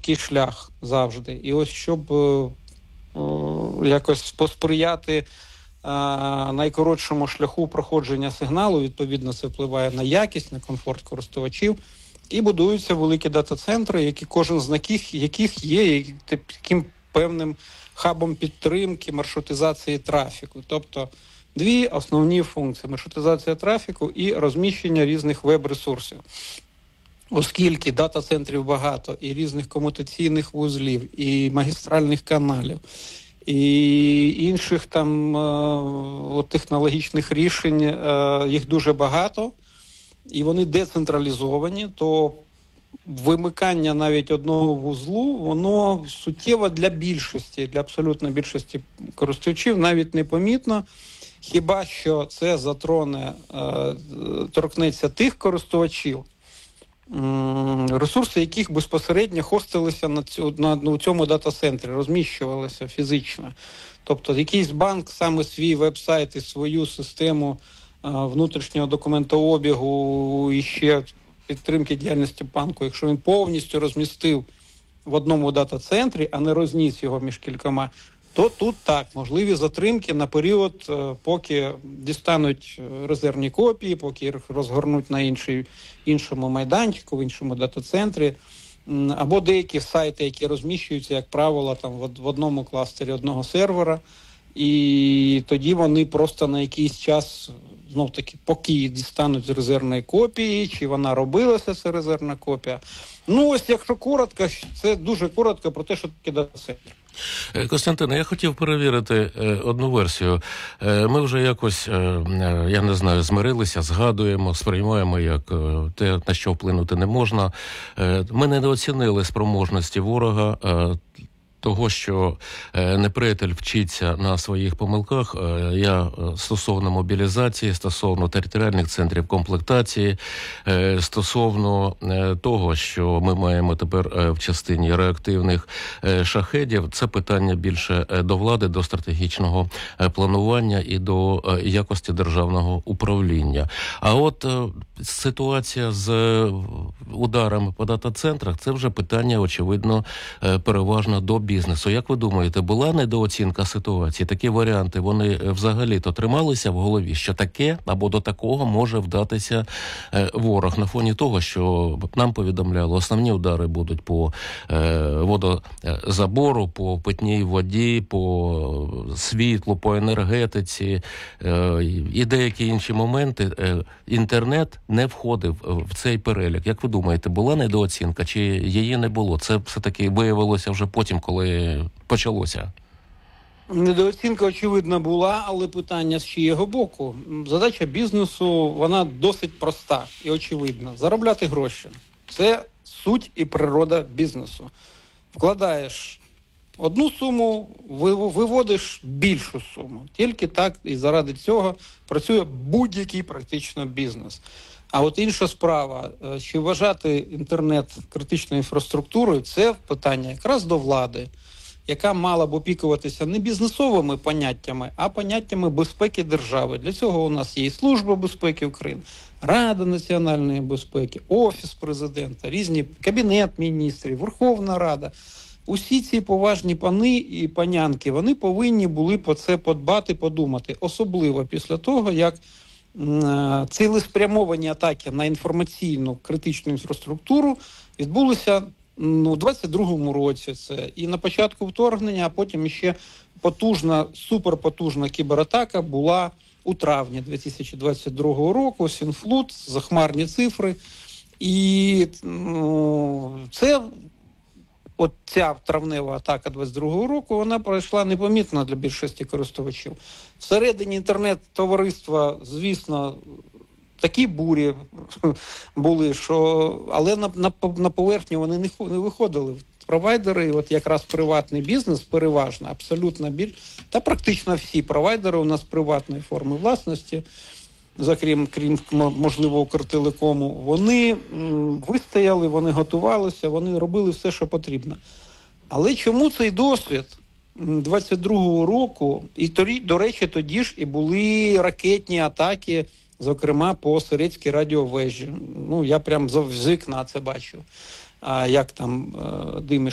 короткий шлях завжди. І ось щоб якось посприяти найкоротшому шляху проходження сигналу, відповідно, це впливає на якість, на комфорт користувачів, і будуються великі дата-центри, які кожен з яких є таким певним хабом підтримки, маршрутизації трафіку. Тобто дві основні функції – маршрутизація трафіку і розміщення різних веб-ресурсів. Оскільки дата-центрів багато, і різних комутаційних вузлів, і магістральних каналів, і інших там технологічних рішень, їх дуже багато, і вони децентралізовані, то вимикання навіть одного вузлу, воно суттєво для більшості, для абсолютно більшості користувачів навіть непомітно, хіба що це торкнеться тих користувачів, ресурси яких безпосередньо хостилися на цьому дата-центрі, розміщувалися фізично. Тобто якийсь банк саме свій веб-сайт і свою систему внутрішнього документообігу і ще підтримки діяльності банку, якщо він повністю розмістив в одному дата-центрі, а не розніс його між кількома, то тут так, можливі затримки на період, поки дістануть резервні копії, поки їх розгорнуть на іншому майданчику, в іншому дата-центрі, або деякі сайти, які розміщуються, як правило, там в одному кластері одного сервера, і тоді вони просто на якийсь час, знов-таки, поки її дістануть з резервної копії, чи вона робилася, ця резервна копія. Ну, ось, якщо коротко, це дуже коротко про те, що таке дата-центр. Костянтине, я хотів перевірити одну версію. Ми вже якось, я не знаю, змирилися, згадуємо, сприймаємо як те, на що вплинути не можна. Ми недооцінили спроможності ворога, того, що неприятель вчиться на своїх помилках. Я стосовно мобілізації, стосовно територіальних центрів комплектації, стосовно того, що ми маємо тепер в частині реактивних шахедів, це питання більше до влади, до стратегічного планування і до якості державного управління. А от ситуація з ударами по дата-центрах, це вже питання, очевидно, переважно до бізнесу. Як ви думаєте, була недооцінка ситуації? Такі варіанти, вони взагалі-то трималися в голові, що таке або до такого може вдатися ворог на фоні того, що нам повідомляли, основні удари будуть по водозабору, по питній воді, по світлу, по енергетиці і деякі інші моменти. Інтернет не входив в цей перелік. Як ви думаєте, була недооцінка чи її не було? Це все-таки виявилося вже потім, коли почалося? Недооцінка, очевидно, була, але питання з чиєго боку. Задача бізнесу, вона досить проста і очевидна. Заробляти гроші. Це суть і природа бізнесу. Вкладаєш одну суму, виводиш більшу суму. Тільки так і заради цього працює будь-який практично бізнес. А от інша справа, чи вважати інтернет критичною інфраструктурою, це питання якраз до влади, яка мала б опікуватися не бізнесовими поняттями, а поняттями безпеки держави. Для цього у нас є і Служба безпеки України, Рада національної безпеки, Офіс президента, різні Кабінет міністрів, Верховна Рада. Усі ці поважні пани і панянки, вони повинні були по це подбати, подумати. Особливо після того, як цілеспрямовані атаки на інформаційну критичну інфраструктуру відбулися у 22-му році. Це і на початку вторгнення, а потім ще потужна, суперпотужна кібератака була у травні 2022 року, Сінфлут, захмарні цифри. І це... От ця травнева атака 22-го року, вона пройшла непомітно для більшості користувачів. Всередині інтернет-товариства, звісно, такі бурі були, що... але на поверхню вони не виходили. Провайдери, от якраз приватний бізнес, переважно, абсолютно та практично всі провайдери у нас приватної форми власності, крім, можливо, Укртелекому, вони вистояли, вони готувалися, вони робили все, що потрібно. Але чому цей досвід 22-го року, і, до речі, тоді ж і були ракетні атаки, зокрема, по Сирецькій радіовежі. Ну, я прям з вікна це бачив, як там дим